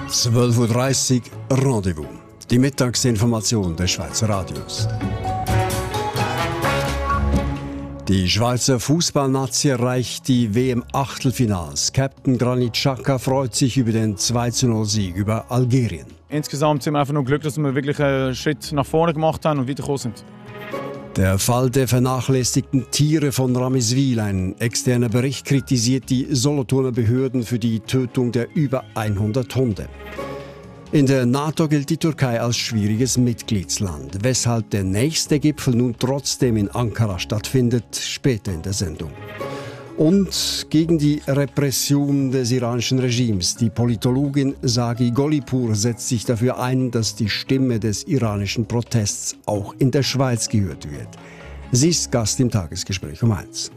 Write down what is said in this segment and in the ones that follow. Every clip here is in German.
12:30 Uhr Rendezvous. Die Mittagsinformation des Schweizer Radios. Die Schweizer Fußballnazi erreicht die WM-Achtelfinals. Captain Granit Xhaka freut sich über den 2:0-Sieg über Algerien. Insgesamt sind wir einfach nur glücklich, dass wir wirklich einen Schritt nach vorne gemacht haben und weitergekommen sind. Der Fall der vernachlässigten Tiere von Ramiswil. Ein externer Bericht kritisiert die Solothurner Behörden für die Tötung der über 100 Hunde. In der NATO gilt die Türkei als schwieriges Mitgliedsland. Weshalb der nächste Gipfel nun trotzdem in Ankara stattfindet, später in der Sendung. Und gegen die Repression des iranischen Regimes. Die Politologin Sagi Golipur setzt sich dafür ein, dass die Stimme des iranischen Protests auch in der Schweiz gehört wird. Sie ist Gast im Tagesgespräch um 1.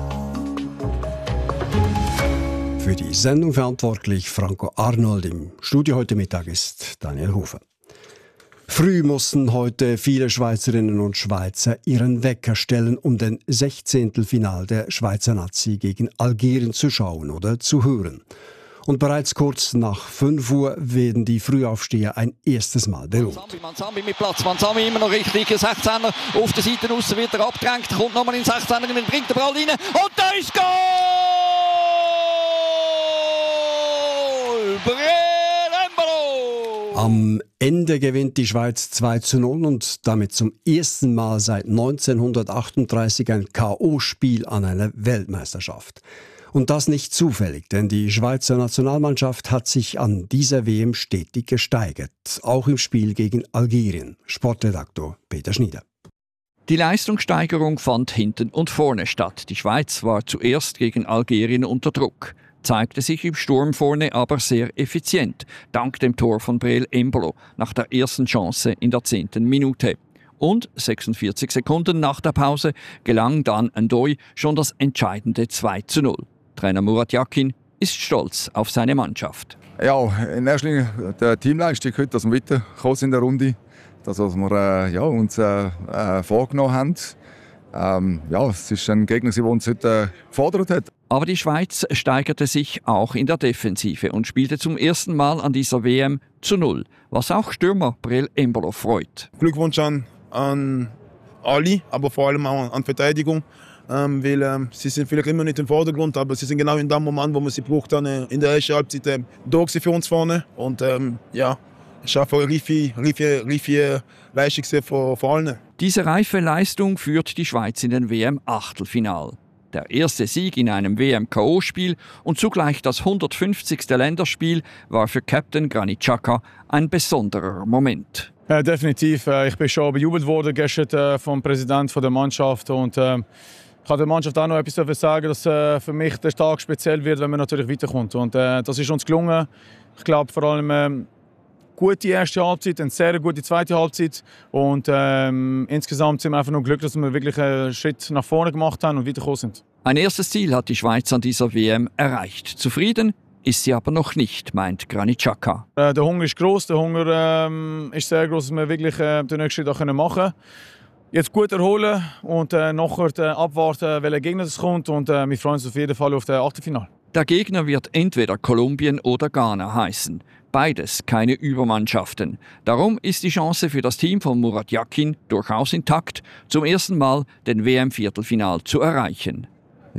Für die Sendung verantwortlich Franco Arnold. Im Studio heute Mittag ist Daniel Hofer. Früh mussten heute viele Schweizerinnen und Schweizer ihren Wecker stellen, um den 16. Final der Schweizer Nazi gegen Algerien zu schauen oder zu hören. Und bereits kurz nach 5 Uhr werden die Frühaufsteher ein erstes Mal belohnt. Manzambi mit Platz, Manzambi immer noch richtig, 16er auf der Seite raus, wird er abgedrängt, kommt nochmal in den 16er, bringt den Ball rein und da ist Goal! Am Ende gewinnt die Schweiz 2:0 und damit zum ersten Mal seit 1938 ein K.O.-Spiel an einer Weltmeisterschaft. Und das nicht zufällig, denn die Schweizer Nationalmannschaft hat sich an dieser WM stetig gesteigert, auch im Spiel gegen Algerien. Sportredaktor Peter Schnieder. Die Leistungssteigerung fand hinten und vorne statt. Die Schweiz war zuerst gegen Algerien unter Druck, zeigte sich im Sturm vorne aber sehr effizient, dank dem Tor von Breel Embolo nach der ersten Chance in der 10. Minute. Und 46 Sekunden nach der Pause gelang dann Ndoye schon das entscheidende 2:0. Trainer Murat Yakin ist stolz auf seine Mannschaft. Ja, in erster Linie die Teamleistung heute, dass wir weitergekommen sind in der Runde, das, was wir uns vorgenommen haben. Es ist ein Gegner, der uns heute gefordert hat. Aber die Schweiz steigerte sich auch in der Defensive und spielte zum ersten Mal an dieser WM zu 0, was auch Stürmer Breel Embolo freut. Glückwunsch an alle, aber vor allem auch an die Verteidigung. Weil sie sind vielleicht immer nicht im Vordergrund, aber sie sind genau in dem Moment, wo man sie braucht, dann in der ersten Halbzeit da für uns vorne. Und es war eine reife Leistung von allen. Diese reife Leistung führt die Schweiz in den WM-Achtelfinal. Der erste Sieg in einem WM-K.O.-Spiel und zugleich das 150. Länderspiel war für Captain Granit Xhaka ein besonderer Moment. Ja, definitiv. Ich bin schon bejubelt worden gestern vom Präsidenten der Mannschaft. Und ich kann der Mannschaft auch noch etwas sagen, dass für mich der Tag speziell wird, wenn man natürlich weiterkommt. Und das ist uns gelungen. Ich glaube vor allem gute erste Halbzeit, eine sehr gute zweite Halbzeit. Und insgesamt sind wir einfach nur glücklich, dass wir wirklich einen Schritt nach vorne gemacht haben und weitergekommen sind. Ein erstes Ziel hat die Schweiz an dieser WM erreicht. Zufrieden ist sie aber noch nicht, meint Granit Xhaka. Der Hunger ist gross, der Hunger ist sehr gross, dass wir wirklich den nächsten Schritt auch machen können. Jetzt gut erholen und nachher abwarten, welcher Gegner es kommt. Und wir freuen uns auf jeden Fall auf das Achtelfinale. Der Gegner wird entweder Kolumbien oder Ghana heißen. Beides keine Übermannschaften. Darum ist die Chance für das Team von Murat Yakin durchaus intakt, zum ersten Mal den WM-Viertelfinal zu erreichen.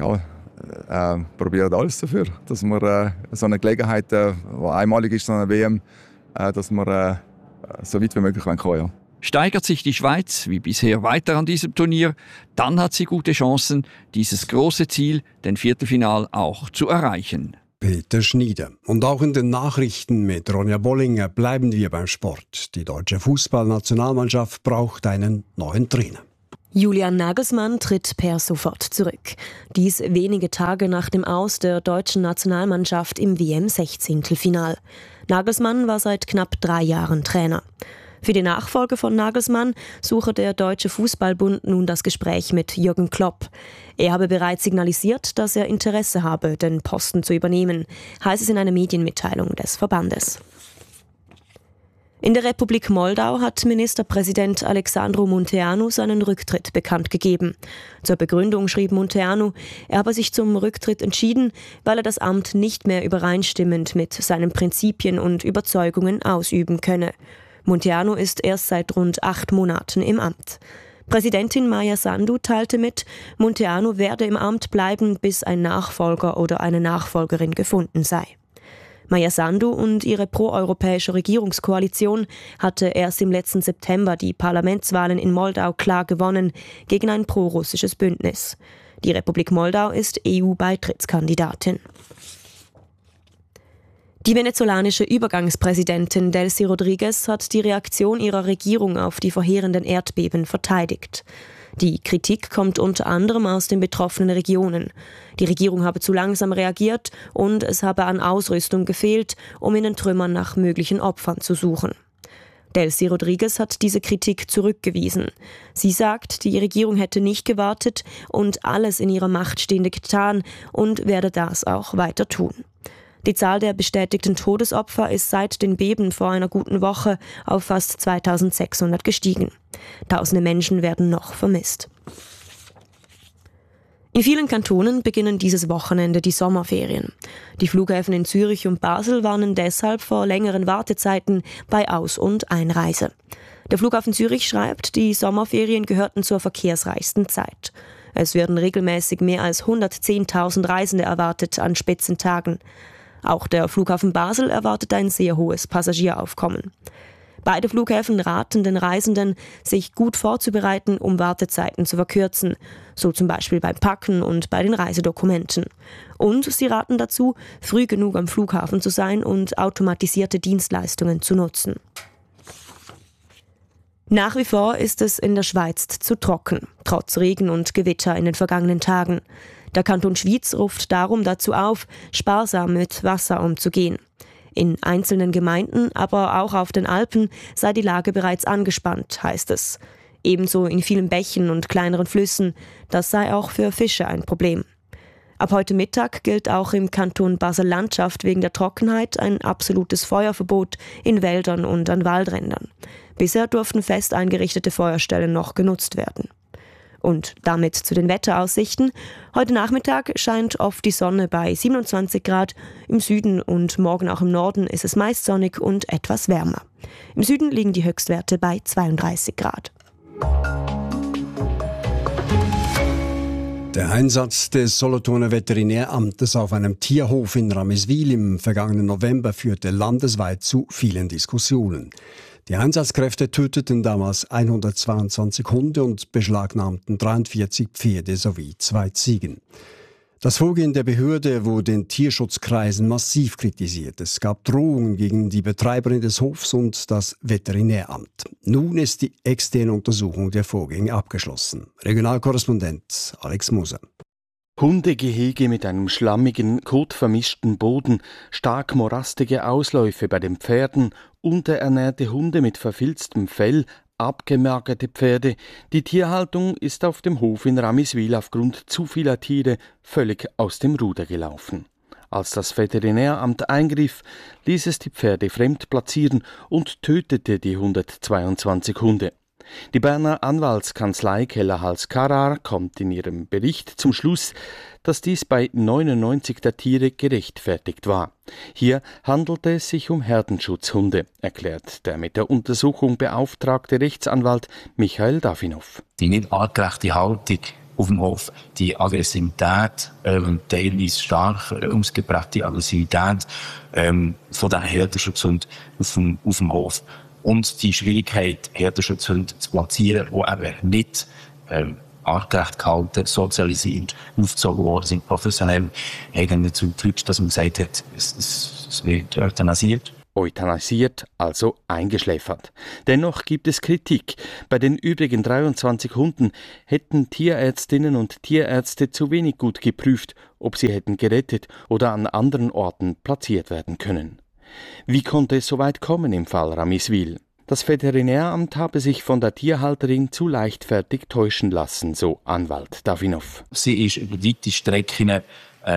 Ja, probieren alles dafür, dass wir so eine Gelegenheit, die einmalig ist, so eine WM, dass wir so weit wie möglich kommen. Ja. Steigert sich die Schweiz wie bisher weiter an diesem Turnier, dann hat sie gute Chancen, dieses große Ziel, den Viertelfinal, auch zu erreichen. Peter Schnieder. Und auch in den Nachrichten mit Ronja Bollinger bleiben wir beim Sport. Die deutsche Fußballnationalmannschaft braucht einen neuen Trainer. Julian Nagelsmann tritt per sofort zurück. Dies wenige Tage nach dem Aus der deutschen Nationalmannschaft im WM-16-Final. Nagelsmann war seit knapp 3 Jahren Trainer. Für die Nachfolge von Nagelsmann suche der Deutsche Fußballbund nun das Gespräch mit Jürgen Klopp. Er habe bereits signalisiert, dass er Interesse habe, den Posten zu übernehmen, heißt es in einer Medienmitteilung des Verbandes. In der Republik Moldau hat Ministerpräsident Alexandru Munteanu seinen Rücktritt bekannt gegeben. Zur Begründung schrieb Munteanu, er habe sich zum Rücktritt entschieden, weil er das Amt nicht mehr übereinstimmend mit seinen Prinzipien und Überzeugungen ausüben könne. Munteanu ist erst seit rund 8 Monaten im Amt. Präsidentin Maia Sandu teilte mit, Munteanu werde im Amt bleiben, bis ein Nachfolger oder eine Nachfolgerin gefunden sei. Maia Sandu und ihre proeuropäische Regierungskoalition hatte erst im letzten September die Parlamentswahlen in Moldau klar gewonnen gegen ein prorussisches Bündnis. Die Republik Moldau ist EU-Beitrittskandidatin. Die venezolanische Übergangspräsidentin Delcy Rodríguez hat die Reaktion ihrer Regierung auf die verheerenden Erdbeben verteidigt. Die Kritik kommt unter anderem aus den betroffenen Regionen. Die Regierung habe zu langsam reagiert und es habe an Ausrüstung gefehlt, um in den Trümmern nach möglichen Opfern zu suchen. Delcy Rodríguez hat diese Kritik zurückgewiesen. Sie sagt, die Regierung hätte nicht gewartet und alles in ihrer Macht Stehende getan und werde das auch weiter tun. Die Zahl der bestätigten Todesopfer ist seit den Beben vor einer guten Woche auf fast 2600 gestiegen. Tausende Menschen werden noch vermisst. In vielen Kantonen beginnen dieses Wochenende die Sommerferien. Die Flughäfen in Zürich und Basel warnen deshalb vor längeren Wartezeiten bei Aus- und Einreise. Der Flughafen Zürich schreibt, die Sommerferien gehörten zur verkehrsreichsten Zeit. Es werden regelmäßig mehr als 110.000 Reisende erwartet an Spitzentagen. Auch der Flughafen Basel erwartet ein sehr hohes Passagieraufkommen. Beide Flughäfen raten den Reisenden, sich gut vorzubereiten, um Wartezeiten zu verkürzen, so zum Beispiel beim Packen und bei den Reisedokumenten. Und sie raten dazu, früh genug am Flughafen zu sein und automatisierte Dienstleistungen zu nutzen. Nach wie vor ist es in der Schweiz zu trocken, trotz Regen und Gewitter in den vergangenen Tagen. Der Kanton Schwyz ruft darum dazu auf, sparsam mit Wasser umzugehen. In einzelnen Gemeinden, aber auch auf den Alpen sei die Lage bereits angespannt, heißt es. Ebenso in vielen Bächen und kleineren Flüssen. Das sei auch für Fische ein Problem. Ab heute Mittag gilt auch im Kanton Basel-Landschaft wegen der Trockenheit ein absolutes Feuerverbot in Wäldern und an Waldrändern. Bisher durften fest eingerichtete Feuerstellen noch genutzt werden. Und damit zu den Wetteraussichten. Heute Nachmittag scheint oft die Sonne bei 27 Grad. Im Süden und morgen auch im Norden ist es meist sonnig und etwas wärmer. Im Süden liegen die Höchstwerte bei 32 Grad. Der Einsatz des Solothurner Veterinäramtes auf einem Tierhof in Rameswil im vergangenen November führte landesweit zu vielen Diskussionen. Die Einsatzkräfte töteten damals 122 Hunde und beschlagnahmten 43 Pferde sowie 2 Ziegen. Das Vorgehen der Behörde wurde in Tierschutzkreisen massiv kritisiert. Es gab Drohungen gegen die Betreiberin des Hofs und das Veterinäramt. Nun ist die externe Untersuchung der Vorgänge abgeschlossen. Regionalkorrespondent Alex Moser. Hundegehege mit einem schlammigen, kotvermischten Boden, stark morastige Ausläufe bei den Pferden, unterernährte Hunde mit verfilztem Fell, abgemagerte Pferde. Die Tierhaltung ist auf dem Hof in Rameswil aufgrund zu vieler Tiere völlig aus dem Ruder gelaufen. Als das Veterinäramt eingriff, ließ es die Pferde fremd platzieren und tötete die 122 Hunde. Die Berner Anwaltskanzlei Keller-Hals-Carrar kommt in ihrem Bericht zum Schluss, dass dies bei 99 der Tiere gerechtfertigt war. Hier handelte es sich um Herdenschutzhunde, erklärt der mit der Untersuchung beauftragte Rechtsanwalt Michael Davinov. Die nicht artgerechte Haltung auf dem Hof, die Aggressivität, teilweise stark ausgeprägte Aggressivität von den Herdenschutzhunden auf dem Hof. Und die Schwierigkeit, Herdenschutzhunde zu platzieren, die eben nicht artgerecht gehalten, sozialisiert, aufgezogen worden sind, professionell, haben dazu geführt, dass man gesagt hat, es wird euthanasiert. Euthanasiert, also eingeschläfert. Dennoch gibt es Kritik. Bei den übrigen 23 Hunden hätten Tierärztinnen und Tierärzte zu wenig gut geprüft, ob sie hätten gerettet oder an anderen Orten platziert werden können. Wie konnte es so weit kommen im Fall Rameswil? Das Veterinäramt habe sich von der Tierhalterin zu leichtfertig täuschen lassen, so Anwalt Davinov. Sie ist über weite Strecken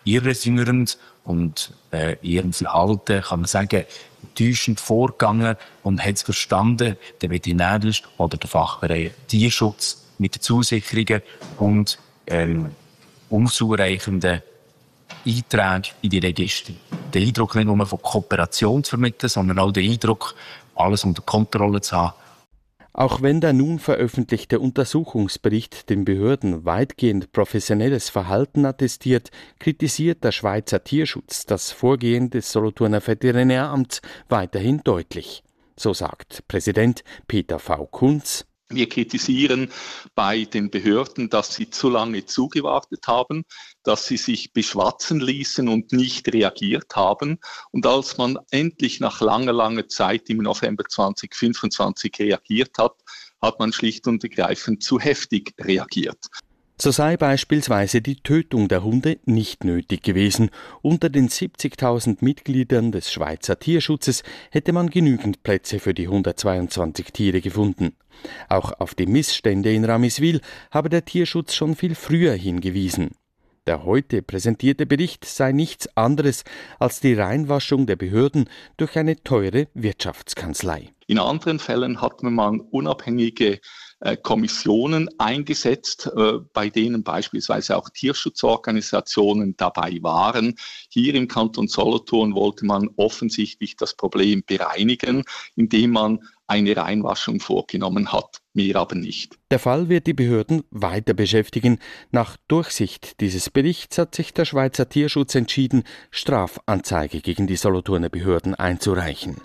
irreführend und in ihrem Verhalten, kann man sagen, täuschend vorgegangen und hat es verstanden, der Veterinärarzt oder der Fachbereich Tierschutz mit den Zusicherungen und unzureichenden Einträgen in die Register. Der Eindruck nicht nur von Kooperation zu vermitteln, sondern auch den Eindruck, alles unter Kontrolle zu haben. Auch wenn der nun veröffentlichte Untersuchungsbericht den Behörden weitgehend professionelles Verhalten attestiert, kritisiert der Schweizer Tierschutz das Vorgehen des Solothurner Veterinäramts weiterhin deutlich. So sagt Präsident Peter V. Kunz: Wir kritisieren bei den Behörden, dass sie zu lange zugewartet haben, dass sie sich beschwatzen ließen und nicht reagiert haben. Und als man endlich nach langer Zeit im November 2025 reagiert hat, hat man schlicht und ergreifend zu heftig reagiert. So sei beispielsweise die Tötung der Hunde nicht nötig gewesen. Unter den 70.000 Mitgliedern des Schweizer Tierschutzes hätte man genügend Plätze für die 122 Tiere gefunden. Auch auf die Missstände in Ramiswil habe der Tierschutz schon viel früher hingewiesen. Der heute präsentierte Bericht sei nichts anderes als die Reinwaschung der Behörden durch eine teure Wirtschaftskanzlei. In anderen Fällen hat man unabhängige Kommissionen eingesetzt, bei denen beispielsweise auch Tierschutzorganisationen dabei waren. Hier im Kanton Solothurn wollte man offensichtlich das Problem bereinigen, indem man eine Reinwaschung vorgenommen hat, mehr aber nicht. Der Fall wird die Behörden weiter beschäftigen. Nach Durchsicht dieses Berichts hat sich der Schweizer Tierschutz entschieden, Strafanzeige gegen die Solothurner Behörden einzureichen.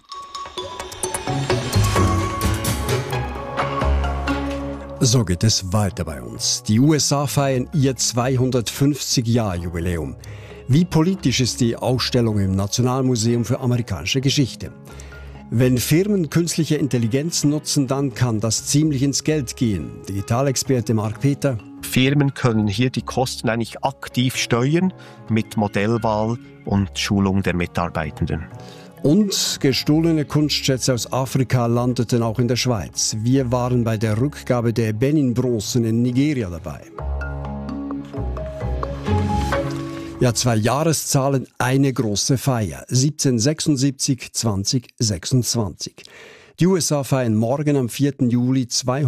So geht es weiter bei uns. Die USA feiern ihr 250-Jahr-Jubiläum. Wie politisch ist die Ausstellung im Nationalmuseum für amerikanische Geschichte? Wenn Firmen künstliche Intelligenz nutzen, dann kann das ziemlich ins Geld gehen. Digitalexperte Marc Peter. Firmen können hier die Kosten eigentlich aktiv steuern mit Modellwahl und Schulung der Mitarbeitenden. Und gestohlene Kunstschätze aus Afrika landeten auch in der Schweiz. Wir waren bei der Rückgabe der Benin-Bronzen in Nigeria dabei. Ja, 2 Jahreszahlen, eine große Feier. 1776, 2026. Die USA feiern morgen am 4. Juli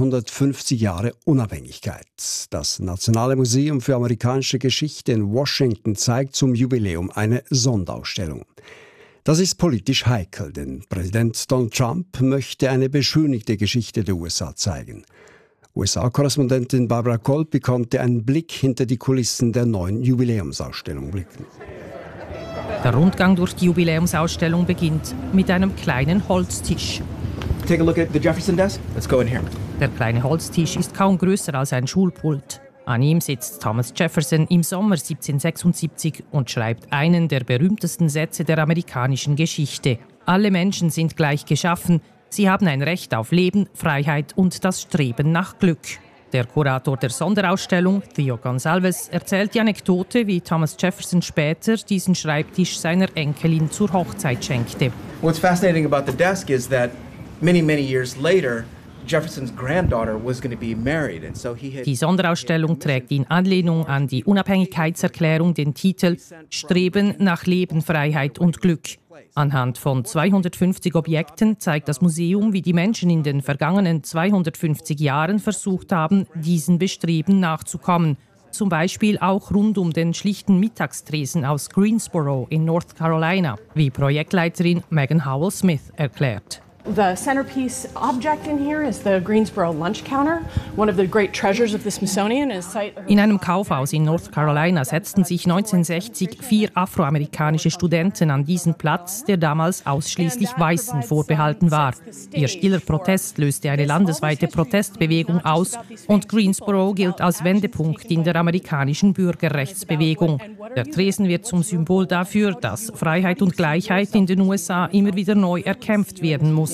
250 Jahre Unabhängigkeit. Das Nationale Museum für amerikanische Geschichte in Washington zeigt zum Jubiläum eine Sonderausstellung. Das ist politisch heikel, denn Präsident Donald Trump möchte eine beschönigte Geschichte der USA zeigen. USA-Korrespondentin Barbara Kolpi konnte einen Blick hinter die Kulissen der neuen Jubiläumsausstellung blicken. Der Rundgang durch die Jubiläumsausstellung beginnt mit einem kleinen Holztisch. Take a look at the Jefferson desk. Let's go in here. Der kleine Holztisch ist kaum größer als ein Schulpult. An ihm sitzt Thomas Jefferson im Sommer 1776 und schreibt einen der berühmtesten Sätze der amerikanischen Geschichte. Alle Menschen sind gleich geschaffen. Sie haben ein Recht auf Leben, Freiheit und das Streben nach Glück. Der Kurator der Sonderausstellung, Theo Gonsalves, erzählt die Anekdote, wie Thomas Jefferson später diesen Schreibtisch seiner Enkelin zur Hochzeit schenkte. What's fascinating about the desk is that many years later, Jefferson's granddaughter was going to be married, and so he had. Die Sonderausstellung trägt in Anlehnung an die Unabhängigkeitserklärung den Titel Streben nach Leben, Freiheit und Glück. Anhand von 250 Objekten zeigt das Museum, wie die Menschen in den vergangenen 250 Jahren versucht haben, diesen Bestreben nachzukommen. Zum Beispiel auch rund um den schlichten Mittagstresen aus Greensboro in North Carolina, wie Projektleiterin Megan Howell-Smith erklärt. The centerpiece object in here is the Greensboro lunch counter. One of the great treasures of the Smithsonian is site. In einem Kaufhaus in North Carolina setzten sich 1960 4 afroamerikanische Studenten an diesen Platz, der damals ausschließlich Weißen vorbehalten war. Ihr stiller Protest löste eine landesweite Protestbewegung aus und Greensboro gilt als Wendepunkt in der amerikanischen Bürgerrechtsbewegung. Der Tresen wird zum Symbol dafür, dass Freiheit und Gleichheit in den USA immer wieder neu erkämpft werden mussten.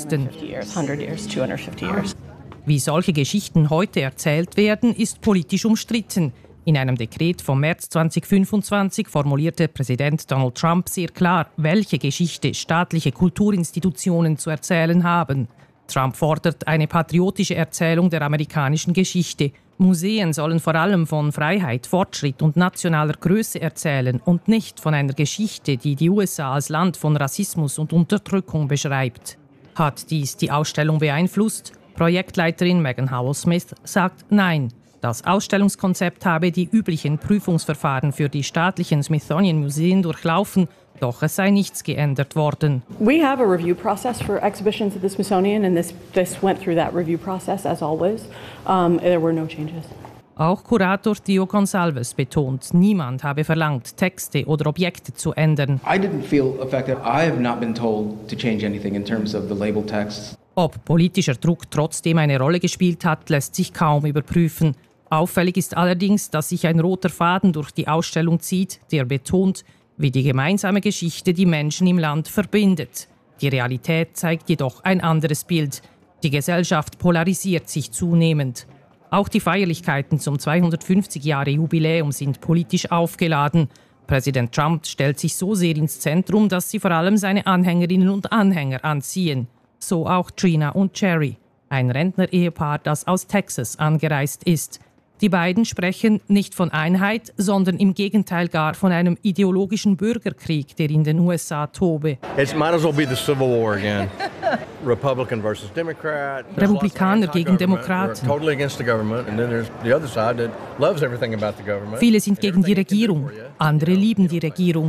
Wie solche Geschichten heute erzählt werden, ist politisch umstritten. In einem Dekret vom März 2025 formulierte Präsident Donald Trump sehr klar, welche Geschichte staatliche Kulturinstitutionen zu erzählen haben. Trump fordert eine patriotische Erzählung der amerikanischen Geschichte. Museen sollen vor allem von Freiheit, Fortschritt und nationaler Größe erzählen und nicht von einer Geschichte, die die USA als Land von Rassismus und Unterdrückung beschreibt. Hat dies die Ausstellung beeinflusst? Projektleiterin Megan Howell-Smith sagt nein. Das Ausstellungskonzept habe die üblichen Prüfungsverfahren für die staatlichen Smithsonian-Museen durchlaufen, doch es sei nichts geändert worden. We have a review process for exhibitions at the Smithsonian, and this went through that review process as always. There were no changes. Auch Kurator Theo Gonsalves betont, niemand habe verlangt, Texte oder Objekte zu ändern. I didn't feel affected. I have not been told to change anything in terms of the label text. Ob politischer Druck trotzdem eine Rolle gespielt hat, lässt sich kaum überprüfen. Auffällig ist allerdings, dass sich ein roter Faden durch die Ausstellung zieht, der betont, wie die gemeinsame Geschichte die Menschen im Land verbindet. Die Realität zeigt jedoch ein anderes Bild. Die Gesellschaft polarisiert sich zunehmend. Auch die Feierlichkeiten zum 250-Jahre-Jubiläum sind politisch aufgeladen. Präsident Trump stellt sich so sehr ins Zentrum, dass sie vor allem seine Anhängerinnen und Anhänger anziehen. So auch Trina und Jerry, ein Rentner-Ehepaar, das aus Texas angereist ist. Die beiden sprechen nicht von Einheit, sondern im Gegenteil gar von einem ideologischen Bürgerkrieg, der in den USA tobe. It might as well be the Civil War again. Republican versus Democrat. Republikaner gegen Demokraten. Totally against the government, and then there's the other side that loves everything about the government. Viele sind gegen die Regierung, andere lieben die Regierung.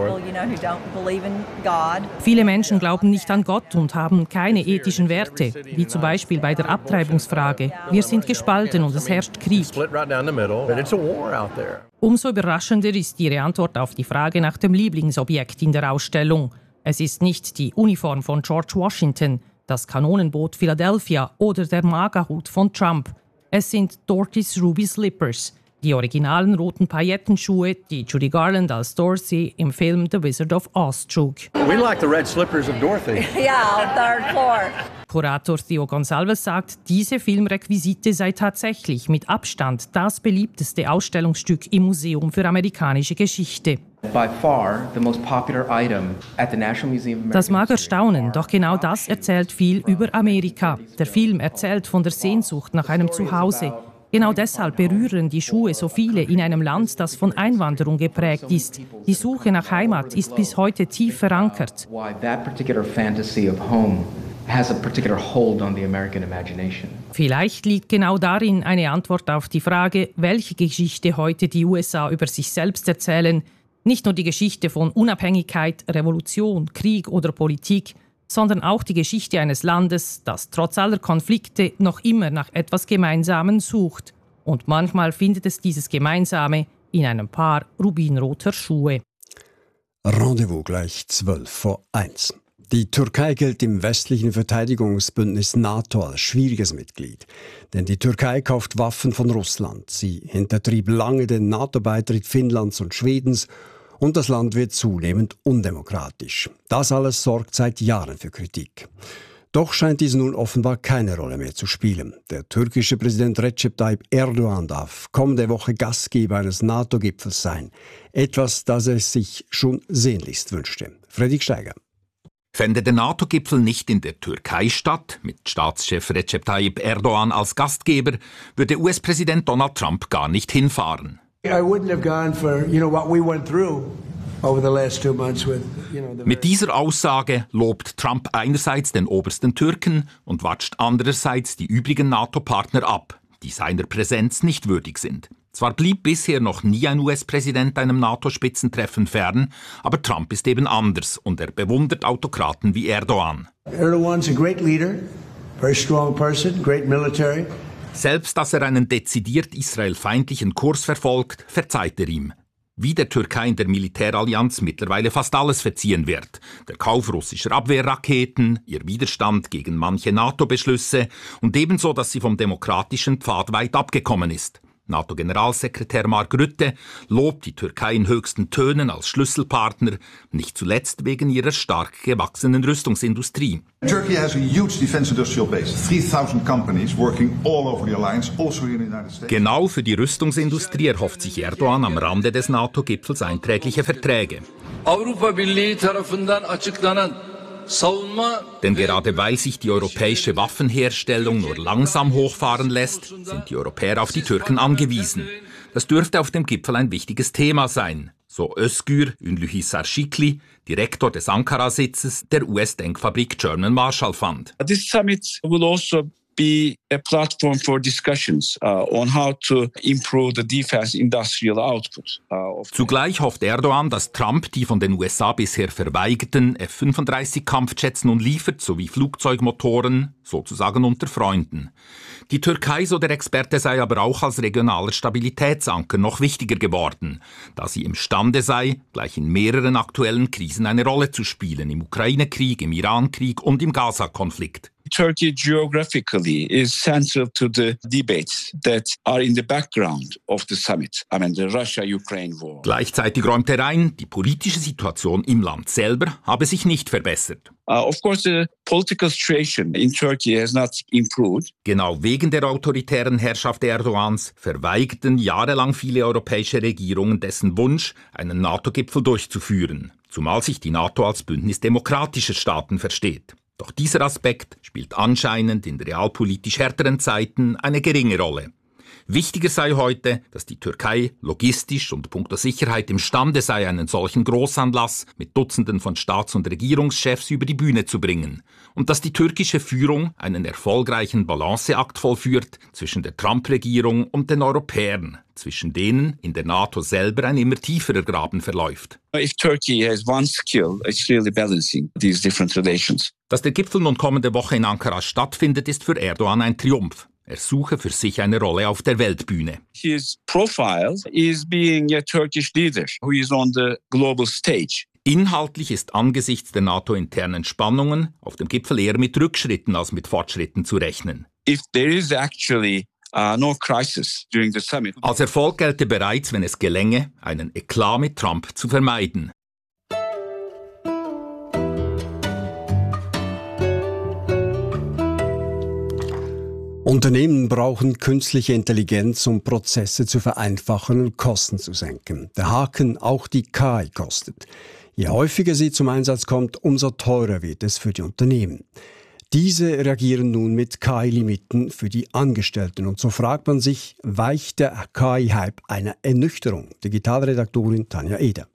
Viele Menschen glauben nicht an Gott und haben keine ethischen Werte, wie zum Beispiel bei der Abtreibungsfrage. Wir sind gespalten und es herrscht Krieg. Umso überraschender ist Ihre Antwort auf die Frage nach dem Lieblingsobjekt in der Ausstellung. Es ist nicht die Uniform von George Washington, das Kanonenboot Philadelphia oder der MAGA-Hut von Trump. Es sind Dorothy's Ruby Slippers, die originalen roten Paillettenschuhe, die Judy Garland als Dorothy im Film The Wizard of Oz trug. We like the red slippers of Dorothy. Yeah, on third floor. Kurator Theo Gonsalves sagt, diese Filmrequisite sei tatsächlich mit Abstand das beliebteste Ausstellungsstück im Museum für amerikanische Geschichte. By far the most popular item at the National Museum of American Das mag erstaunen, doch genau das erzählt viel über Amerika. Der Film erzählt von der Sehnsucht nach einem Zuhause. Genau deshalb berühren die Schuhe so viele in einem Land, das von Einwanderung geprägt ist. Die Suche nach Heimat ist bis heute tief verankert. Why that particular fantasy of home has a particular hold on the American imagination. Vielleicht liegt genau darin eine Antwort auf die Frage, welche Geschichte heute die USA über sich selbst erzählen. Nicht nur die Geschichte von Unabhängigkeit, Revolution, Krieg oder Politik, sondern auch die Geschichte eines Landes, das trotz aller Konflikte noch immer nach etwas Gemeinsamem sucht. Und manchmal findet es dieses Gemeinsame in einem Paar rubinroter Schuhe. Rendezvous gleich 12:01. Die Türkei gilt im westlichen Verteidigungsbündnis NATO als schwieriges Mitglied. Denn die Türkei kauft Waffen von Russland. Sie hintertrieb lange den NATO-Beitritt Finnlands und Schwedens. Und das Land wird zunehmend undemokratisch. Das alles sorgt seit Jahren für Kritik. Doch scheint dies nun offenbar keine Rolle mehr zu spielen. Der türkische Präsident Recep Tayyip Erdogan darf kommende Woche Gastgeber eines NATO-Gipfels sein. Etwas, das er sich schon sehnlichst wünschte. Fredrik Steiger. Fände der NATO-Gipfel nicht in der Türkei statt, mit Staatschef Recep Tayyip Erdogan als Gastgeber, würde US-Präsident Donald Trump gar nicht hinfahren. Mit dieser Aussage lobt Trump einerseits den obersten Türken und watscht andererseits die übrigen NATO-Partner ab, die seiner Präsenz nicht würdig sind. Zwar blieb bisher noch nie ein US-Präsident einem NATO-Spitzentreffen fern, aber Trump ist eben anders und er bewundert Autokraten wie Erdogan. Erdogan's a great leader, very strong person, great military. Selbst dass er einen dezidiert israelfeindlichen Kurs verfolgt, verzeiht er ihm. Wie der Türkei in der Militärallianz mittlerweile fast alles verziehen wird. Der Kauf russischer Abwehrraketen, ihr Widerstand gegen manche NATO-Beschlüsse und ebenso, dass sie vom demokratischen Pfad weit abgekommen ist. NATO-Generalsekretär Mark Rutte lobt die Türkei in höchsten Tönen als Schlüsselpartner, nicht zuletzt wegen ihrer stark gewachsenen Rüstungsindustrie. Turkey has a huge defense industrial base, 3000 companies working all over the alliance, also in the United States. Genau für die Rüstungsindustrie erhofft sich Erdogan am Rande des NATO-Gipfels einträgliche Verträge. Avrupa Birliği tarafından açıklanan Denn gerade weil sich die europäische Waffenherstellung nur langsam hochfahren lässt, sind die Europäer auf die Türken angewiesen. Das dürfte auf dem Gipfel ein wichtiges Thema sein, so Özgür Ünlühisar Şikli, Direktor des Ankara-Sitzes der US-Denkfabrik German Marshall Fund. This summit will also be a platform for discussions on how to improve the defense industrial output. Zugleich hofft Erdogan, dass Trump die von den USA bisher verweigerten F-35-Kampfjets nun liefert, sowie Flugzeugmotoren, sozusagen unter Freunden. Die Türkei, so der Experte, sei aber auch als regionaler Stabilitätsanker noch wichtiger geworden, da sie imstande sei, gleich in mehreren aktuellen Krisen eine Rolle zu spielen, im Ukraine-Krieg, im Iran-Krieg und im Gaza-Konflikt. Turkey geographically is central to the debates that are in the background of the summit. I mean, the Russia-Ukraine war. Gleichzeitig räumt er ein, die politische Situation im Land selber habe sich nicht verbessert. Of course, the political situation in Turkey has not improved. Genau wegen der autoritären Herrschaft Erdogans verweigerten jahrelang viele europäische Regierungen dessen Wunsch, einen NATO-Gipfel durchzuführen, zumal sich die NATO als Bündnis demokratischer Staaten versteht. Doch dieser Aspekt spielt anscheinend in realpolitisch härteren Zeiten eine geringe Rolle. Wichtiger sei heute, dass die Türkei logistisch und punkto Sicherheit imstande sei, einen solchen Großanlass mit Dutzenden von Staats- und Regierungschefs über die Bühne zu bringen und dass die türkische Führung einen erfolgreichen Balanceakt vollführt zwischen der Trump-Regierung und den Europäern, zwischen denen in der NATO selber ein immer tieferer Graben verläuft. If Turkey has one skill, it's really balancing these different relations. Dass der Gipfel nun kommende Woche in Ankara stattfindet, ist für Erdogan ein Triumph. Er suche für sich eine Rolle auf der Weltbühne. His profile is being a Turkish leader who is on the global stage. Inhaltlich ist angesichts der NATO-internen Spannungen auf dem Gipfel eher mit Rückschritten als mit Fortschritten zu rechnen. If there is actually no crisis during the summit. Als Erfolg gelte bereits, wenn es gelänge, einen Eklat mit Trump zu vermeiden. Unternehmen brauchen künstliche Intelligenz, um Prozesse zu vereinfachen und Kosten zu senken. Der Haken, auch die KI kostet. Je häufiger sie zum Einsatz kommt, umso teurer wird es für die Unternehmen. Diese reagieren nun mit KI-Limiten für die Angestellten. Und so fragt man sich, weicht der KI-Hype einer Ernüchterung? Digitalredaktorin Tanja Eder.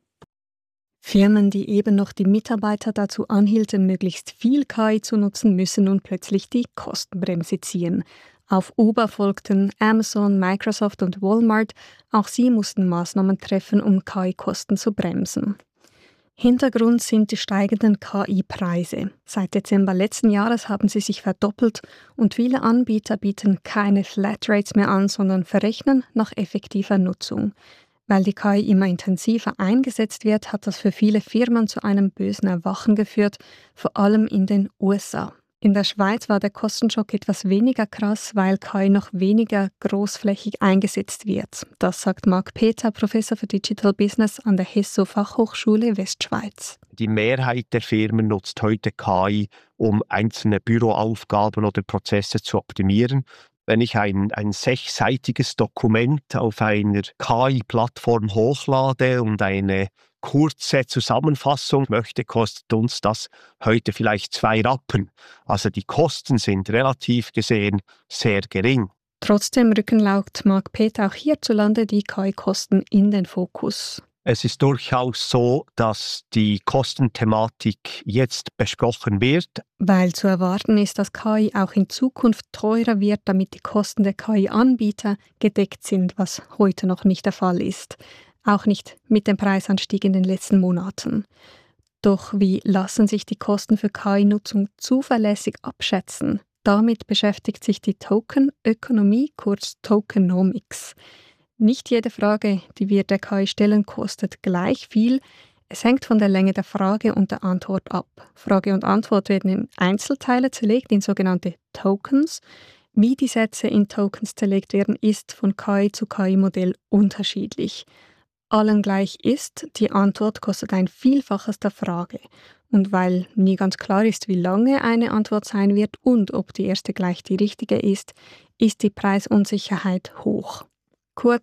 Firmen, die eben noch die Mitarbeiter dazu anhielten, möglichst viel KI zu nutzen, müssen nun plötzlich die Kostenbremse ziehen. Auf Uber folgten Amazon, Microsoft und Walmart. Auch sie mussten Maßnahmen treffen, um KI-Kosten zu bremsen. Hintergrund sind die steigenden KI-Preise. Seit Dezember letzten Jahres haben sie sich verdoppelt und viele Anbieter bieten keine Flatrates mehr an, sondern verrechnen nach effektiver Nutzung. Weil die KI immer intensiver eingesetzt wird, hat das für viele Firmen zu einem bösen Erwachen geführt, vor allem in den USA. In der Schweiz war der Kostenschock etwas weniger krass, weil KI noch weniger großflächig eingesetzt wird. Das sagt Marc Peter, Professor für Digital Business an der HESSO Fachhochschule Westschweiz. Die Mehrheit der Firmen nutzt heute KI, um einzelne Büroaufgaben oder Prozesse zu optimieren. Wenn ich ein 6-seitiges Dokument auf einer KI-Plattform hochlade und eine kurze Zusammenfassung möchte, kostet uns das heute vielleicht 2 Rappen. Also die Kosten sind relativ gesehen sehr gering. Trotzdem rücken laut Marc Peter auch hierzulande die KI-Kosten in den Fokus. Es ist durchaus so, dass die Kostenthematik jetzt besprochen wird. Weil zu erwarten ist, dass KI auch in Zukunft teurer wird, damit die Kosten der KI-Anbieter gedeckt sind, was heute noch nicht der Fall ist. Auch nicht mit dem Preisanstieg in den letzten Monaten. Doch wie lassen sich die Kosten für KI-Nutzung zuverlässig abschätzen? Damit beschäftigt sich die Tokenökonomie, kurz Tokenomics. Nicht jede Frage, die wir der KI stellen, kostet gleich viel. Es hängt von der Länge der Frage und der Antwort ab. Frage und Antwort werden in Einzelteile zerlegt, in sogenannte Tokens. Wie die Sätze in Tokens zerlegt werden, ist von KI zu KI-Modell unterschiedlich. Allen gleich ist, die Antwort kostet ein Vielfaches der Frage. Und weil nie ganz klar ist, wie lange eine Antwort sein wird und ob die erste gleich die richtige ist die Preisunsicherheit hoch. Kurz,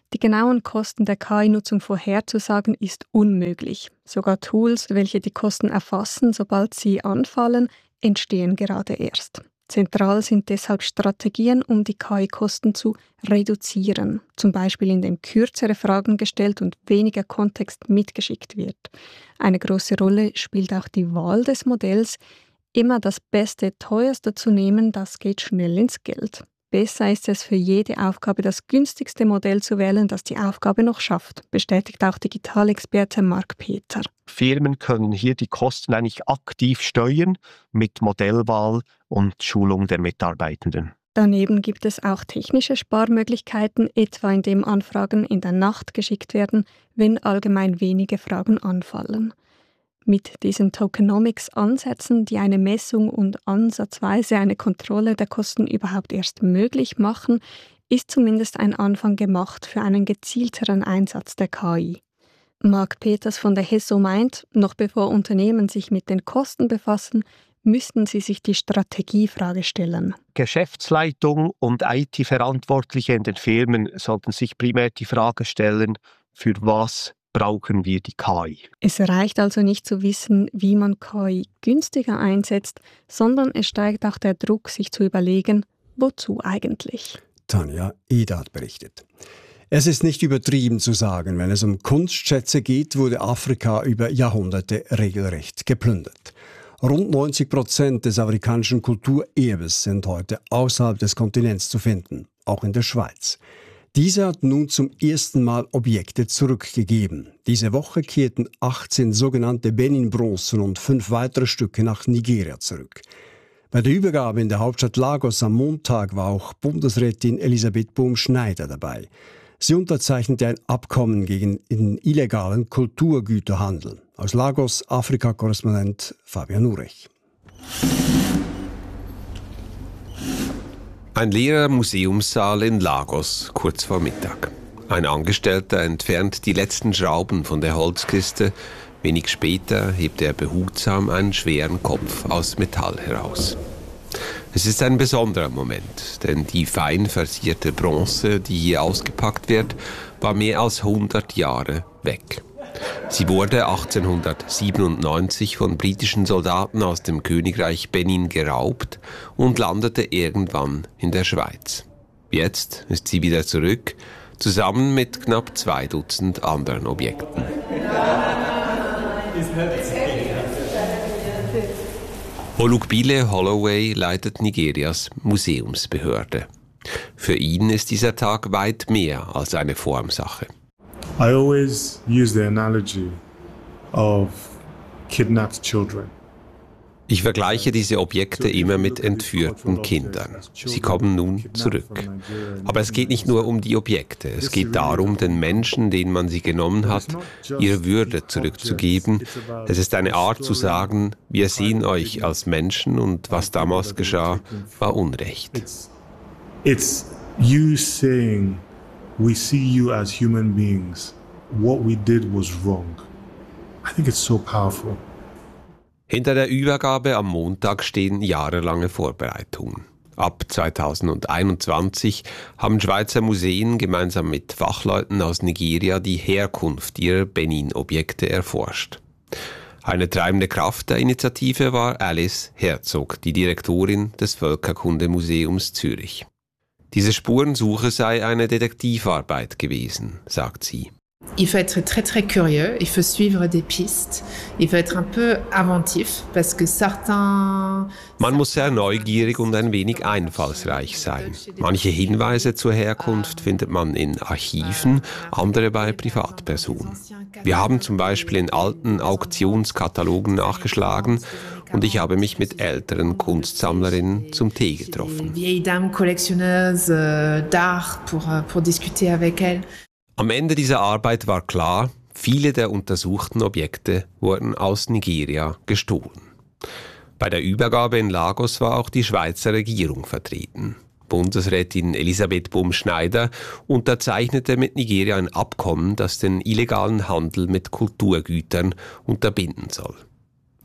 Die genauen Kosten der KI-Nutzung vorherzusagen ist unmöglich. Sogar Tools, welche die Kosten erfassen, sobald sie anfallen, entstehen gerade erst. Zentral sind deshalb Strategien, um die KI-Kosten zu reduzieren, zum Beispiel indem kürzere Fragen gestellt und weniger Kontext mitgeschickt wird. Eine große Rolle spielt auch die Wahl des Modells. Immer das Beste, Teuerste zu nehmen, das geht schnell ins Geld. Besser ist es für jede Aufgabe, das günstigste Modell zu wählen, das die Aufgabe noch schafft, bestätigt auch Digitalexperte Mark Peter. Firmen können hier die Kosten eigentlich aktiv steuern mit Modellwahl und Schulung der Mitarbeitenden. Daneben gibt es auch technische Sparmöglichkeiten, etwa indem Anfragen in der Nacht geschickt werden, wenn allgemein wenige Fragen anfallen. Mit diesen Tokenomics-Ansätzen, die eine Messung und ansatzweise eine Kontrolle der Kosten überhaupt erst möglich machen, ist zumindest ein Anfang gemacht für einen gezielteren Einsatz der KI. Mark Peters von der HESO meint, noch bevor Unternehmen sich mit den Kosten befassen, müssten sie sich die Strategiefrage stellen. Geschäftsleitung und IT-Verantwortliche in den Firmen sollten sich primär die Frage stellen, für was brauchen wir die KI. Es reicht also nicht zu wissen, wie man KI günstiger einsetzt, sondern es steigt auch der Druck, sich zu überlegen, wozu eigentlich. Tanja Edat berichtet. Es ist nicht übertrieben zu sagen, wenn es um Kunstschätze geht, wurde Afrika über Jahrhunderte regelrecht geplündert. Rund 90% des afrikanischen Kulturerbes sind heute außerhalb des Kontinents zu finden, auch in der Schweiz. Diese hat nun zum ersten Mal Objekte zurückgegeben. Diese Woche kehrten 18 sogenannte Benin-Bronzen und 5 weitere Stücke nach Nigeria zurück. Bei der Übergabe in der Hauptstadt Lagos am Montag war auch Bundesrätin Elisabeth Bohm-Schneider dabei. Sie unterzeichnete ein Abkommen gegen den illegalen Kulturgüterhandel. Aus Lagos, Afrika-Korrespondent Fabian Urech. Ein leerer Museumssaal in Lagos, kurz vor Mittag. Ein Angestellter entfernt die letzten Schrauben von der Holzkiste. Wenig später hebt er behutsam einen schweren Kopf aus Metall heraus. Es ist ein besonderer Moment, denn die fein versierte Bronze, die hier ausgepackt wird, war mehr als 100 Jahre weg. Sie wurde 1897 von britischen Soldaten aus dem Königreich Benin geraubt und landete irgendwann in der Schweiz. Jetzt ist sie wieder zurück, zusammen mit knapp 2 Dutzend anderen Objekten. Olukbile Holloway leitet Nigerias Museumsbehörde. Für ihn ist dieser Tag weit mehr als eine Formsache. I always use the analogy of kidnapped children. Ich vergleiche diese Objekte immer mit entführten Kindern. Sie kommen nun zurück. Aber es geht nicht nur um die Objekte. Es geht darum, den Menschen, denen man sie genommen hat, ihre Würde zurückzugeben. Es ist eine Art zu sagen, wir sehen euch als Menschen und was damals geschah, war Unrecht. It's you saying, we see you as human beings. What we did was wrong. I think it's so powerful. Hinter der Übergabe am Montag stehen jahrelange Vorbereitungen. Ab 2021 haben Schweizer Museen gemeinsam mit Fachleuten aus Nigeria die Herkunft ihrer Benin-Objekte erforscht. Eine treibende Kraft der Initiative war Alice Herzog, die Direktorin des Völkerkundemuseums Zürich. Diese Spurensuche sei eine Detektivarbeit gewesen, sagt sie. Il faut être très très curieux, il faut suivre des pistes, il faut être un peu inventif, parce que certains... Man muss sehr neugierig und ein wenig einfallsreich sein. Manche Hinweise zur Herkunft findet man in Archiven, andere bei Privatpersonen. Wir haben zum Beispiel in alten Auktionskatalogen nachgeschlagen und ich habe mich mit älteren Kunstsammlerinnen zum Tee getroffen. Vieilles dames collectionneuses d'art pour discuter avec elles. Am Ende dieser Arbeit war klar, viele der untersuchten Objekte wurden aus Nigeria gestohlen. Bei der Übergabe in Lagos war auch die Schweizer Regierung vertreten. Bundesrätin Elisabeth Bohm-Schneider unterzeichnete mit Nigeria ein Abkommen, das den illegalen Handel mit Kulturgütern unterbinden soll.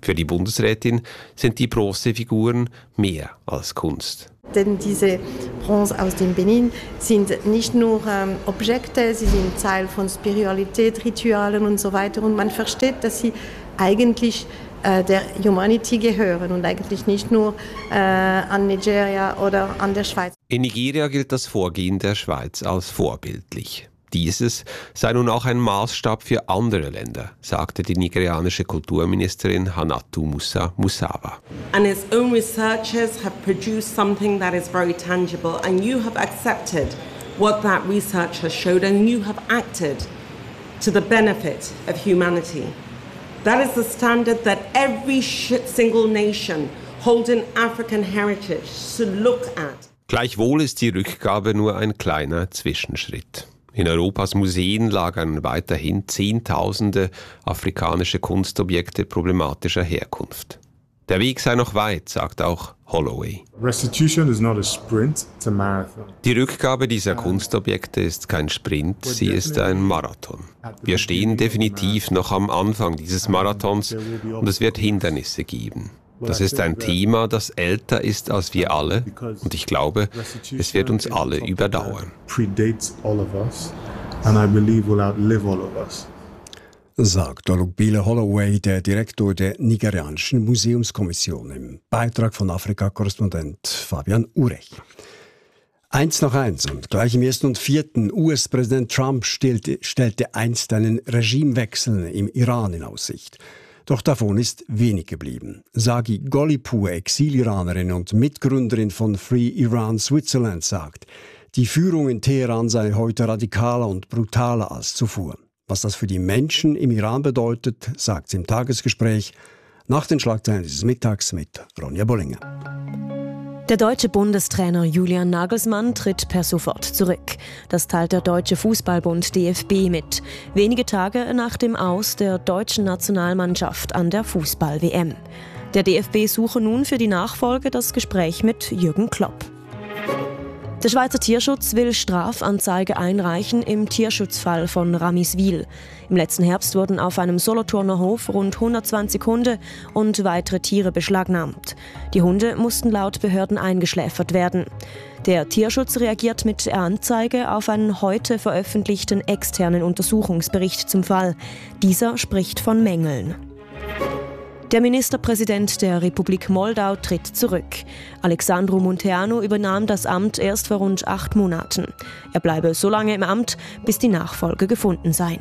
Für die Bundesrätin sind die Bronzefiguren mehr als Kunst. Denn diese Bronze aus dem Benin sind nicht nur Objekte, sie sind Teil von Spiritualität, Ritualen und so weiter. Und man versteht, dass sie eigentlich der Humanity gehören und eigentlich nicht nur an Nigeria oder an der Schweiz. In Nigeria gilt das Vorgehen der Schweiz als vorbildlich. Dieses sei nun auch ein Maßstab für andere Länder, sagte die nigerianische Kulturministerin Hannatu Musa Musawa. And its own researchers have produced something that is very tangible, and you have accepted what that research has showed, and you have acted to the benefit of humanity. That is the standard that every single nation holding African heritage should look at. Gleichwohl ist die Rückgabe nur ein kleiner Zwischenschritt. In Europas Museen lagern weiterhin Zehntausende afrikanische Kunstobjekte problematischer Herkunft. Der Weg sei noch weit, sagt auch Holloway. Restitution is not a sprint, it's a marathon. Die Rückgabe dieser Kunstobjekte ist kein Sprint, sie ist ein Marathon. Wir stehen definitiv noch am Anfang dieses Marathons und es wird Hindernisse geben. Das ist ein Thema, das älter ist als wir alle und ich glaube, es wird uns alle überdauern. Sagt Olubile Holloway, der Direktor der nigerianischen Museumskommission, im Beitrag von Afrika-Korrespondent Fabian Urech. 1:1 und gleich im 1. und 4. US-Präsident Trump stellte einst einen Regimewechsel im Iran in Aussicht. Doch davon ist wenig geblieben. Sagi Golipur, Exil-Iranerin und Mitgründerin von Free Iran Switzerland, sagt, die Führung in Teheran sei heute radikaler und brutaler als zuvor. Was das für die Menschen im Iran bedeutet, sagt sie im Tagesgespräch nach den Schlagzeilen dieses Mittags mit Ronja Bollinger. Der deutsche Bundestrainer Julian Nagelsmann tritt per sofort zurück. Das teilt der Deutsche Fußballbund DFB mit. Wenige Tage nach dem Aus der deutschen Nationalmannschaft an der Fußball-WM. Der DFB suche nun für die Nachfolge das Gespräch mit Jürgen Klopp. Der Schweizer Tierschutz will Strafanzeige einreichen im Tierschutzfall von Ramiswil. Im letzten Herbst wurden auf einem Solothurner Hof rund 120 Hunde und weitere Tiere beschlagnahmt. Die Hunde mussten laut Behörden eingeschläfert werden. Der Tierschutz reagiert mit der Anzeige auf einen heute veröffentlichten externen Untersuchungsbericht zum Fall. Dieser spricht von Mängeln. Der Ministerpräsident der Republik Moldau tritt zurück. Alexandru Munteanu übernahm das Amt erst vor rund 8 Monaten. Er bleibe so lange im Amt, bis die Nachfolge gefunden sei.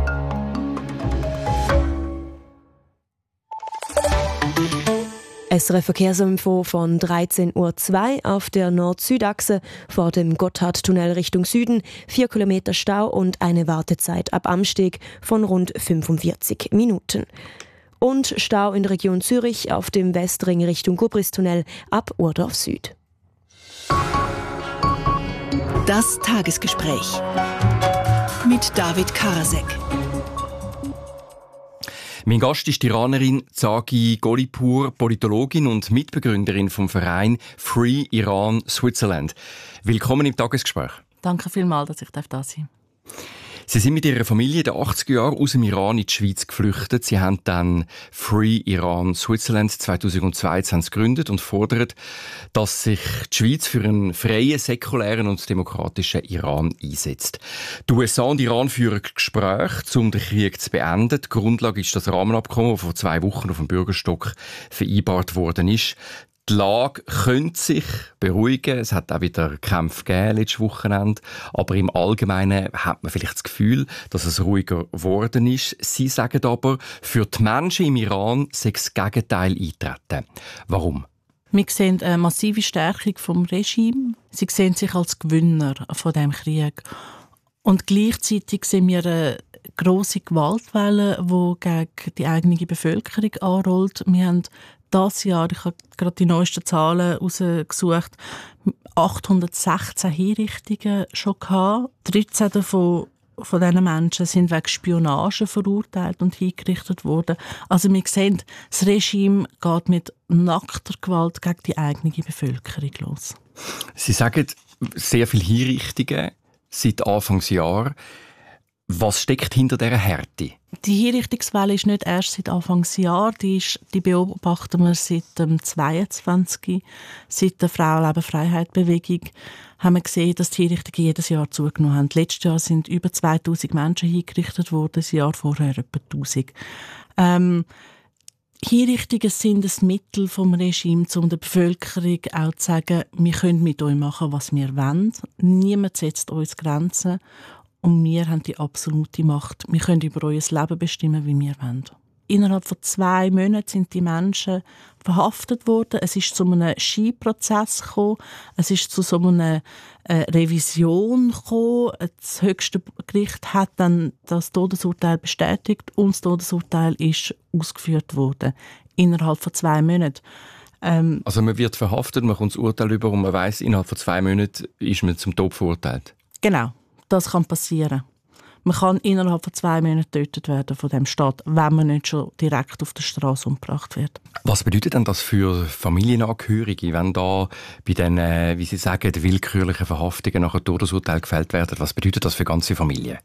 SRF Verkehrsinfo von 13:02 Uhr auf der Nord-Süd-Achse vor dem Gotthardtunnel Richtung Süden, 4 Kilometer Stau und eine Wartezeit ab Amsteg von rund 45 Minuten. Und Stau in der Region Zürich auf dem Westring Richtung Gubristunnel ab Urdorf Süd. Das Tagesgespräch mit David Karasek. Mein Gast ist die Iranerin Zagi Golipur, Politologin und Mitbegründerin vom Verein Free Iran Switzerland. Willkommen im Tagesgespräch. Danke vielmals, dass ich da sein darf. Sie sind mit Ihrer Familie in den 80er Jahren aus dem Iran in die Schweiz geflüchtet. Sie haben dann Free Iran Switzerland 2002 gegründet und fordern, dass sich die Schweiz für einen freien, säkulären und demokratischen Iran einsetzt. Die USA und Iran führen Gespräche, um den Krieg zu beenden. Die Grundlage ist das Rahmenabkommen, das vor 2 Wochen auf dem Bürgerstock vereinbart worden ist. Die Lage könnte sich beruhigen. Es hat auch wieder Kämpfe gegeben letztes Wochenende. Aber im Allgemeinen hat man vielleicht das Gefühl, dass es ruhiger geworden ist. Sie sagen aber, für die Menschen im Iran sei das Gegenteil eintreten. Warum? Wir sehen eine massive Stärkung vom Regime. Sie sehen sich als Gewinner von diesem Krieg. Und gleichzeitig sehen wir eine grosse Gewaltwelle, die gegen die eigene Bevölkerung anrollt. Wir haben dieses Jahr, ich habe gerade die neuesten Zahlen herausgesucht, 816 Hinrichtungen schon gehabt. 13 davon von diesen Menschen sind wegen Spionage verurteilt und hingerichtet worden. Also wir sehen, das Regime geht mit nackter Gewalt gegen die eigene Bevölkerung los. Sie sagen, sehr viele Hinrichtungen seit Anfangsjahr. Was steckt hinter dieser Härte? Die Hinrichtungswelle ist nicht erst seit Anfangsjahr, die beobachten wir seit dem 22. Seit der Frauenleben-Freiheit-Bewegung haben wir gesehen, dass die Hinrichtungen jedes Jahr zugenommen haben. Letztes Jahr sind über 2000 Menschen hingerichtet worden, das Jahr vorher etwa 1000. Hinrichtungen sind ein Mittel vom Regime, um der Bevölkerung auch zu sagen, wir können mit euch machen, was wir wollen. Niemand setzt uns Grenzen. Und wir haben die absolute Macht. Wir können über euer Leben bestimmen, wie wir wollen. Innerhalb von 2 Monaten sind die Menschen verhaftet worden. Es ist zu einem Skiprozess gekommen. Es ist zu so einer Revision gekommen. Das höchste Gericht hat dann das Todesurteil bestätigt und das Todesurteil ist ausgeführt worden. Innerhalb von 2 Monaten. Also man wird verhaftet, man kommt das Urteil über und man weiss, innerhalb von 2 Monaten ist man zum Tod verurteilt. Genau. Das kann passieren. Man kann innerhalb von 2 Monaten getötet werden von dem Staat, wenn man nicht schon direkt auf der Straße umgebracht wird. Was bedeutet denn das für Familienangehörige, wenn da bei den, wie Sie sagen, willkürlichen Verhaftungen nach einem Todesurteil gefällt werden? Was bedeutet das für ganze Familien?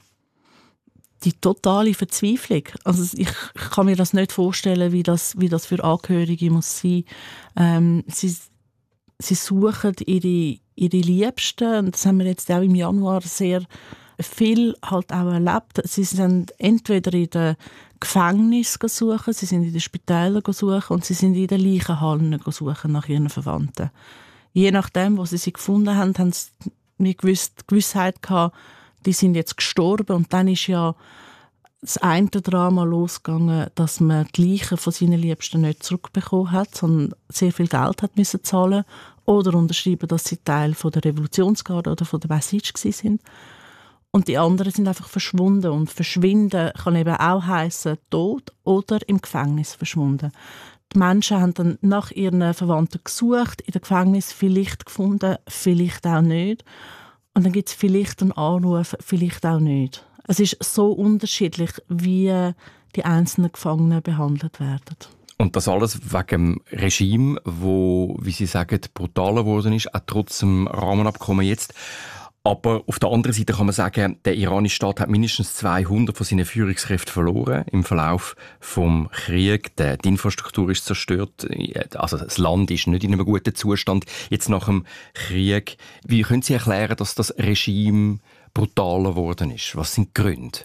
Die totale Verzweiflung. Also ich kann mir das nicht vorstellen, wie das für Angehörige muss sein. Sie suchen ihre Liebsten, und das haben wir jetzt auch im Januar sehr viel halt auch erlebt. Sie sind entweder in den Gefängnissen suchen, sie sind in den Spitälern suchen und sie sind in den Leichenhallen suchen nach ihren Verwandten. Je nachdem, wo sie gefunden haben, haben sie eine Gewissheit gehabt, die sind jetzt gestorben. Und dann ist ja das eine Drama losgegangen, dass man die Leichen von seinen Liebsten nicht zurückbekommen hat, sondern sehr viel Geld hat müssen zahlen oder unterschreiben, dass sie Teil von der Revolutionsgarde oder von der Basij sind. Und die anderen sind einfach verschwunden. Und verschwinden kann eben auch heissen tot oder im Gefängnis verschwunden. Die Menschen haben dann nach ihren Verwandten gesucht, in dem Gefängnis vielleicht gefunden, vielleicht auch nicht. Und dann gibt es vielleicht einen Anruf, vielleicht auch nicht. Es ist so unterschiedlich, wie die einzelnen Gefangenen behandelt werden. Und das alles wegen dem Regime, wo, wie Sie sagen, brutaler geworden ist, auch trotz dem Rahmenabkommen jetzt. Aber auf der anderen Seite kann man sagen, der iranische Staat hat mindestens 200 von seinen Führungskräften verloren im Verlauf des Krieges. Die Infrastruktur ist zerstört, also das Land ist nicht in einem guten Zustand jetzt nach dem Krieg. Wie können Sie erklären, dass das Regime brutaler geworden ist? Was sind die Gründe?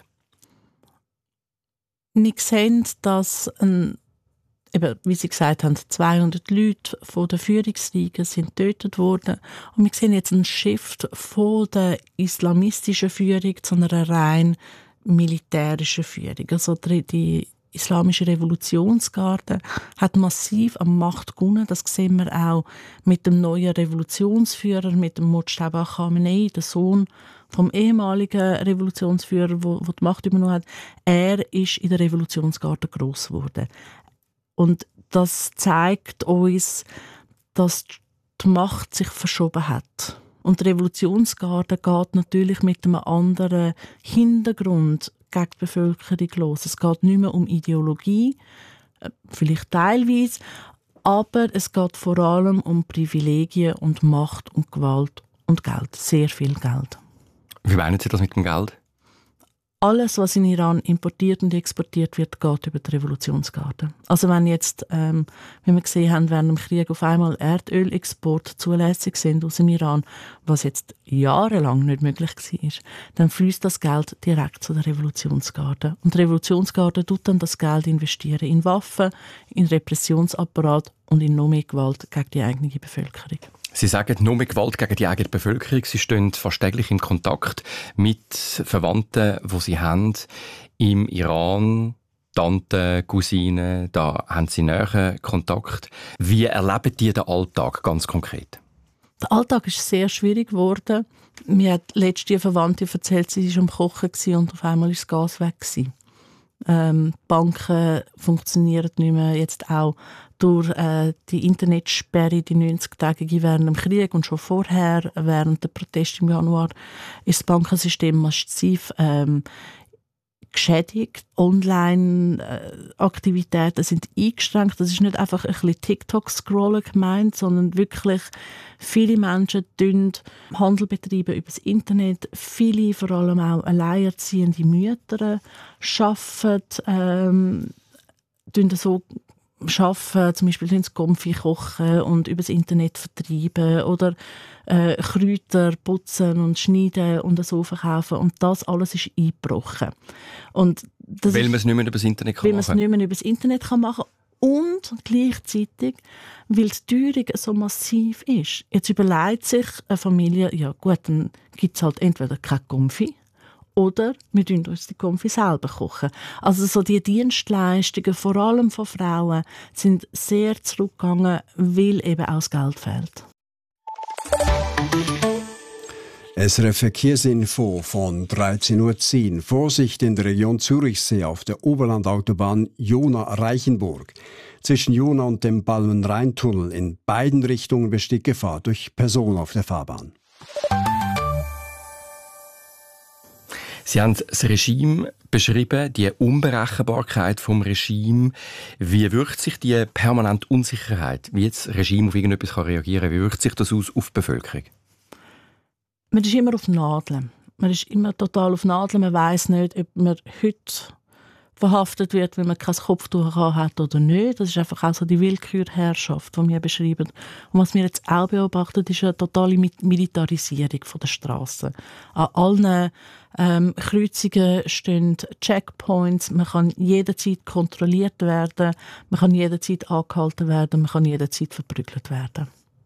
Wir sehen, dass eben, wie Sie gesagt haben, 200 Leute von der Führungsriege sind getötet worden. Und wir sehen jetzt einen Shift von der islamistischen Führung zu einer rein militärischen Führung. Also die islamische Revolutionsgarde hat massiv an Macht gewonnen. Das sehen wir auch mit dem neuen Revolutionsführer, mit dem Mojtaba Khamenei, der Sohn vom ehemaligen Revolutionsführer, der die Macht übernommen hat. Er ist in der Revolutionsgarde gross geworden. Und das zeigt uns, dass die Macht sich verschoben hat. Und die Revolutionsgarde geht natürlich mit einem anderen Hintergrund gegen die Bevölkerung los. Es geht nicht mehr um Ideologie, vielleicht teilweise, aber es geht vor allem um Privilegien und Macht und Gewalt und Geld. Sehr viel Geld. Wie meinen Sie das mit dem Geld? Alles, was in Iran importiert und exportiert wird, geht über die Revolutionsgarde. Also wenn jetzt, wie wir gesehen haben, während dem Krieg auf einmal Erdölexporte zulässig sind aus dem Iran, was jetzt jahrelang nicht möglich war, dann fließt das Geld direkt zu der Revolutionsgarde. Und die Revolutionsgarde tut dann das Geld investieren in Waffen, in Repressionsapparat und in noch mehr Gewalt gegen die eigene Bevölkerung. Sie sagen, nur mehr Gewalt gegen die eigene Bevölkerung. Sie stehen fast täglich in Kontakt mit Verwandten, die sie haben im Iran, Tanten, Cousinen, da haben sie näheren Kontakt. Wie erleben die den Alltag ganz konkret? Der Alltag ist sehr schwierig geworden. Mir hat letzte Verwandte erzählt, sie war am Kochen und auf einmal ist das Gas weg. Banken funktionieren nicht mehr, jetzt auch durch die Internetsperre, die 90-tägige während dem Krieg und schon vorher, während der Proteste im Januar, ist das Bankensystem massiv geschädigt. Online-Aktivitäten sind eingeschränkt. Das ist nicht einfach ein bisschen TikTok-Scrollen gemeint, sondern wirklich viele Menschen Handel betreiben über das Internet. Viele, vor allem auch alleinerziehende Mütter, arbeiten zum Beispiel Konfi kochen und über das Internet vertreiben oder Kräuter putzen und schneiden und so verkaufen. Und das alles ist eingebrochen. Und weil man es nicht mehr über das Internet machen kann. Weil man es nicht mehr über das Internet machen kann. Und gleichzeitig, weil die Teuerung so massiv ist. Jetzt überlegt sich eine Familie, ja gut, dann gibt es halt entweder kein Konfi oder wir kochen uns die Konfi selber kochen. Also so die Dienstleistungen, vor allem von Frauen, sind sehr zurückgegangen, weil eben auch das Geld fehlt. SRF Verkehrsinfo von 13:10 Uhr. Vorsicht in der Region Zürichsee auf der Oberlandautobahn Jona-Reichenburg. Zwischen Jona und dem Balmen-Rhein-Tunnel in beiden Richtungen besteht Gefahr durch Personen auf der Fahrbahn. Sie haben das Regime beschrieben, die Unberechenbarkeit vom Regime. Wie wirkt sich die permanente Unsicherheit, wie jetzt das Regime auf irgendetwas reagieren kann, wie wirkt sich das aus auf die Bevölkerung? Man ist immer auf Nadeln. Man ist immer total auf Nadeln. Man weiss nicht, ob man heute verhaftet wird, wenn man kein Kopftuch hat oder nicht. Das ist einfach auch so die Willkürherrschaft, die wir beschreiben. Und was wir jetzt auch beobachten, ist eine totale Militarisierung der Strassen. An allen Kreuzungen stehen Checkpoints. Man kann jederzeit kontrolliert werden, man kann jederzeit angehalten werden, man kann jederzeit verprügelt werden.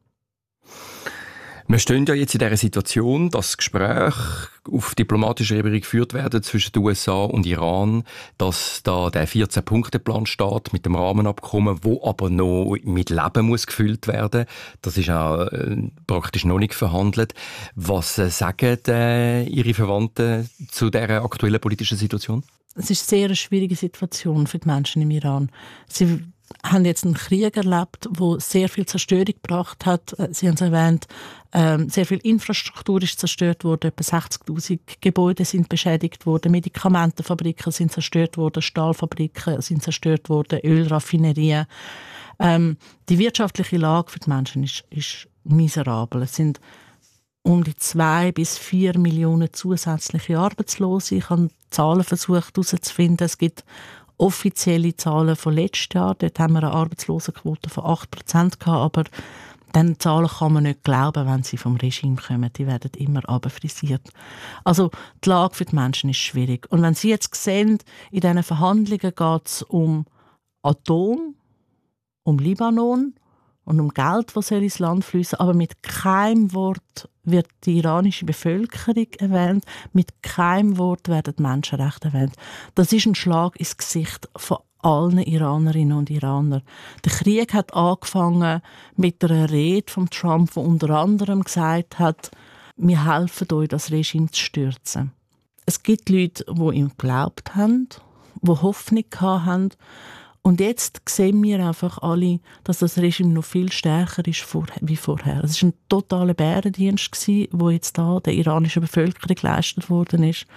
Wir stehen ja jetzt in dieser Situation, dass Gespräche auf diplomatischer Ebene geführt werden zwischen den USA und Iran, dass da der 14-Punkte-Plan steht mit dem Rahmenabkommen, wo aber noch mit Leben muss gefüllt werden. Das ist auch praktisch noch nicht verhandelt. Was sagen Ihre Verwandten zu dieser aktuellen politischen Situation? Es ist eine sehr schwierige Situation für die Menschen im Iran. Sie haben jetzt einen Krieg erlebt, der sehr viel Zerstörung gebracht hat. Sie haben es erwähnt, sehr viel Infrastruktur ist zerstört worden, etwa 60'000 Gebäude sind beschädigt worden, Medikamentenfabriken sind zerstört worden, Stahlfabriken sind zerstört worden, Ölraffinerien. Die wirtschaftliche Lage für die Menschen ist miserabel. Es sind um die 2 bis 4 Millionen zusätzliche Arbeitslose. Ich habe Zahlen versucht herauszufinden. Es gibt offizielle Zahlen von letztes Jahr. Dort haben wir eine Arbeitslosenquote von 8% gehabt, aber diese Zahlen kann man nicht glauben, wenn sie vom Regime kommen. Die werden immer runterfrisiert. Also die Lage für die Menschen ist schwierig. Und wenn Sie jetzt sehen, in diesen Verhandlungen geht es um Atom, um Libanon und um Geld, das ins Land fließen, aber mit keinem Wort wird die iranische Bevölkerung erwähnt, mit keinem Wort werden die Menschenrechte erwähnt. Das ist ein Schlag ins Gesicht von allen Iranerinnen und Iranern. Der Krieg hat angefangen mit einer Rede von Trump, der unter anderem gesagt hat, wir helfen euch, das Regime zu stürzen. Es gibt Leute, die ihm geglaubt haben, die Hoffnung hatten. Und jetzt sehen wir einfach alle, dass das Regime noch viel stärker ist wie vorher. Es war ein totaler Bärendienst, der jetzt da der iranischen Bevölkerung geleistet worden ist.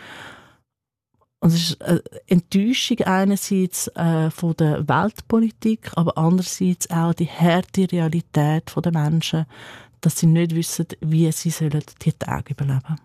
Und es ist eine Enttäuschung einerseits von der Weltpolitik, aber andererseits auch die harte Realität der Menschen, dass sie nicht wissen, wie sie die Tage überleben sollen.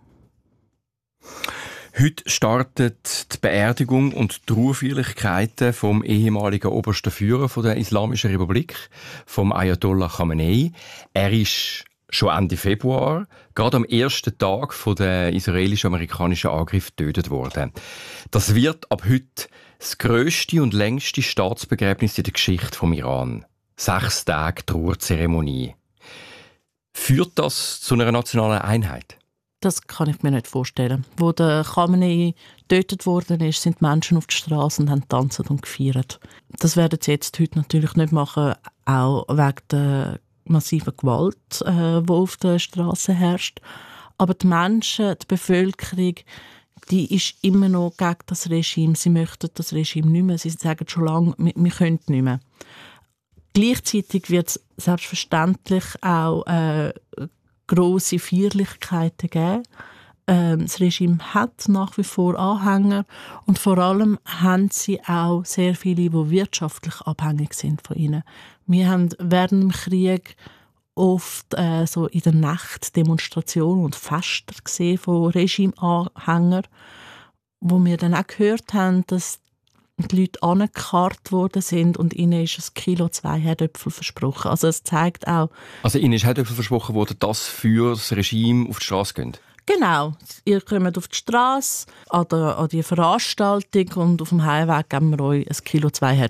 Heute startet die Beerdigung und die Trauerfeierlichkeiten vom ehemaligen obersten Führer der Islamischen Republik, vom Ayatollah Khamenei. Er ist schon Ende Februar, gerade am ersten Tag der israelisch-amerikanischen Angriff getötet worden. Das wird ab heute das grösste und längste Staatsbegräbnis in der Geschichte vom Iran. 6 Tage Trauerzeremonie. Führt das zu einer nationalen Einheit? Das kann ich mir nicht vorstellen. Wo der Khamenei getötet worden ist, sind die Menschen auf die Straße und haben getanzt und gefeiert. Das werden sie jetzt heute natürlich nicht machen, auch wegen der massiven Gewalt, die auf der Straße herrscht. Aber die Menschen, die Bevölkerung, die ist immer noch gegen das Regime. Sie möchten das Regime nicht mehr. Sie sagen schon lange, wir können nicht mehr. Gleichzeitig wird es selbstverständlich auch grosse Feierlichkeiten geben. Das Regime hat nach wie vor Anhänger und vor allem haben sie auch sehr viele, die wirtschaftlich abhängig sind von ihnen. Wir haben während dem Krieg oft so in der Nacht Demonstrationen und Feste gesehen von Regimeanhängern, wo wir dann auch gehört haben, dass die Leute angekarrt worden sind und ihnen ist 1 Kilo 2 Herdöpfel versprochen. Also es zeigt auch... Also ihnen ist Herdöpfel versprochen worden, dass für das Regime auf die Straße gehen? Genau. Ihr kommt auf die Straße, an die Veranstaltung und auf dem Heimweg geben wir euch 1 Kilo 2 Herdöpfel.